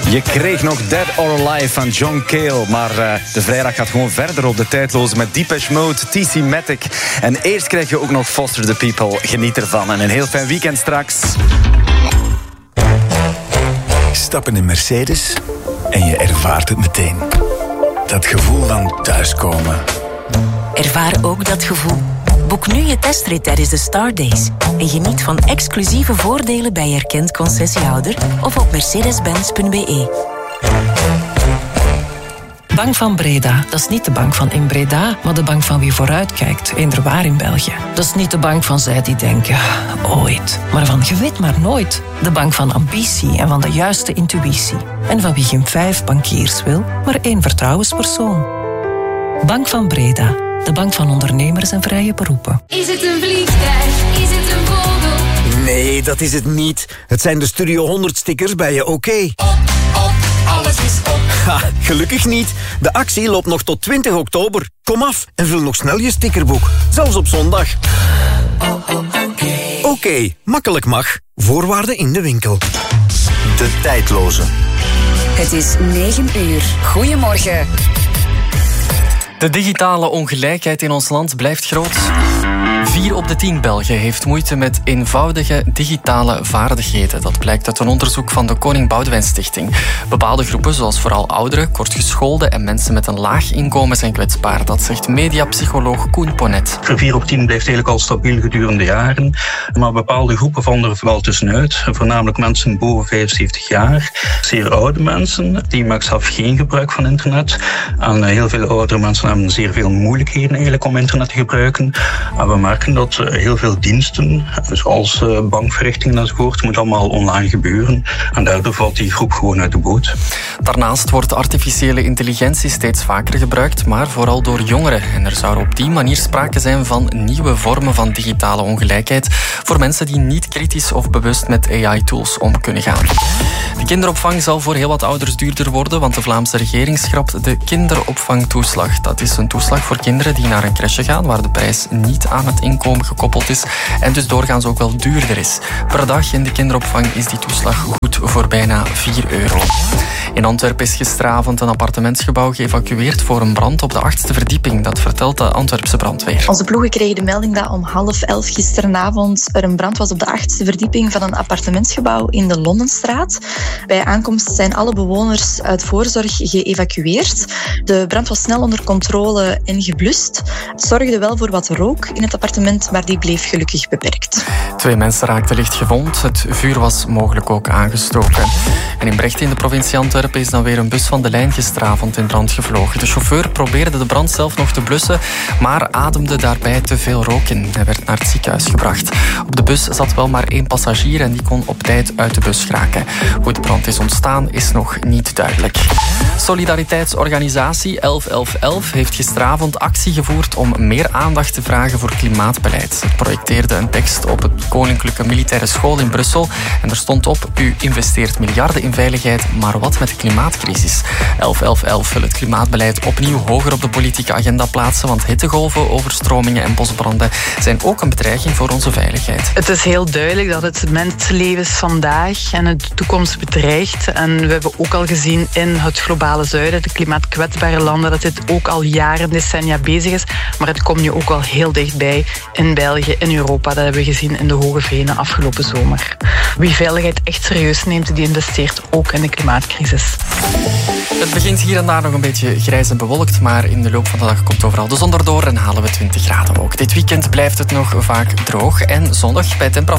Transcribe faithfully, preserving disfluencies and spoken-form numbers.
Je kreeg nog Dead or Alive van John Cale. Maar uh, de vrijdag gaat gewoon verder op de tijdloze met Depeche Mode, T C Matic. En eerst krijg je ook nog Foster the People. Geniet ervan en een heel fijn weekend straks. Stap in een Mercedes en je ervaart het meteen. Dat gevoel van thuiskomen. Ervaar ook dat gevoel. Boek nu je testrit tijdens de Star Days. En geniet van exclusieve voordelen bij erkend concessiehouder of op mercedes benz punt b e. Bank van Breda, dat is niet de bank van in Breda, maar de bank van wie vooruitkijkt, eender waar in België. Dat is niet de bank van zij die denken, ooit, maar van je weet maar nooit. De bank van ambitie en van de juiste intuïtie. En van wie geen vijf bankiers wil, maar één vertrouwenspersoon. Bank van Breda, de bank van ondernemers en vrije beroepen. Is het een vliegtuig? Is het een vogel? Nee, dat is het niet. Het zijn de Studio honderd stickers bij je OK. Op, op, alles is op. Ha, gelukkig niet. De actie loopt nog tot twintig oktober. Kom af en vul nog snel je stickerboek. Zelfs op zondag. Oké, OK, makkelijk mag. Voorwaarden in de winkel. De tijdloze. Het is negen uur. Goedemorgen. De digitale ongelijkheid in ons land blijft groot. Vier op de tien Belgen heeft moeite met eenvoudige digitale vaardigheden. Dat blijkt uit een onderzoek van de Koning Boudewijn Stichting. Bepaalde groepen, zoals vooral ouderen, kortgeschoolden en mensen met een laag inkomen zijn kwetsbaar. Dat zegt mediapsycholoog Koen Ponet. Voor vier op tien blijft eigenlijk al stabiel gedurende jaren. Maar bepaalde groepen vallen er wel tussenuit. Voornamelijk mensen boven vijfenzeventig jaar. Zeer oude mensen, die maken zelf geen gebruik van internet. En heel veel oudere mensen hebben zeer veel moeilijkheden eigenlijk om internet te gebruiken. En we merken dat heel veel diensten, zoals bankverrichtingen enzovoort, moet allemaal online gebeuren. En daardoor valt die groep gewoon uit de boot. Daarnaast wordt artificiële intelligentie steeds vaker gebruikt, maar vooral door jongeren. En er zou op die manier sprake zijn van nieuwe vormen van digitale ongelijkheid voor mensen die niet kritisch of bewust met A I-tools om kunnen gaan. De kinderopvang zal voor heel wat ouders duurder worden, want de Vlaamse regering schrapt de kinderopvangtoeslag. Dat is een toeslag voor kinderen die naar een crèche gaan, waar de prijs niet aan het inkomen gekoppeld is en dus doorgaans ook wel duurder is. Per dag in de kinderopvang is die toeslag goed voor bijna vier euro. In Antwerpen is gisteravond een appartementsgebouw geëvacueerd voor een brand op de achtste verdieping. Dat vertelt de Antwerpse brandweer. Onze ploegen kregen de melding dat om half elf gisteravond er een brand was op de achtste verdieping van een appartementsgebouw in de Londenstraat. Bij aankomst zijn alle bewoners uit voorzorg geëvacueerd. De brand was snel onder controle en geblust. Het zorgde wel voor wat rook in het appartement, maar die bleef gelukkig beperkt. Twee mensen raakten licht gewond. Het vuur was mogelijk ook aangestoken. En in Brecht in de provincie Antwerpen is dan weer een bus van de lijn gisteravond in brand gevlogen. De chauffeur probeerde de brand zelf nog te blussen, maar ademde daarbij te veel rook in. Hij werd naar het ziekenhuis gebracht. Op de bus zat wel maar één passagier en die kon op tijd uit de bus geraken. Hoe de brand is ontstaan is nog niet duidelijk. Solidariteitsorganisatie elf elf elf heeft gisteravond actie gevoerd om meer aandacht te vragen voor klimaatbeleid. Het projecteerde een tekst op het Koninklijke Militaire School in Brussel en er stond op: u investeert miljarden in veiligheid, maar wat met de klimaatcrisis? elf elf elf wil het klimaatbeleid opnieuw hoger op de politieke agenda plaatsen, want hittegolven, overstromingen en bosbranden zijn ook een bedreiging voor onze veiligheid. Het is heel duidelijk dat het mensenlevens vandaag en de toekomst bedreigt. En we hebben ook al gezien in het globale zuiden, de klimaatkwetsbare landen, dat dit ook al jaren, decennia bezig is. Maar het komt nu ook wel heel dichtbij in België, in Europa. Dat hebben we gezien in de Hoge Venen afgelopen zomer. Wie veiligheid echt serieus neemt, die investeert ook in de klimaatcrisis. Het begint hier en daar nog een beetje grijs en bewolkt, maar in de loop van de dag komt overal de zon erdoor en halen we twintig graden ook. Dit weekend blijft het nog vaak droog en zonnig bij temperatuur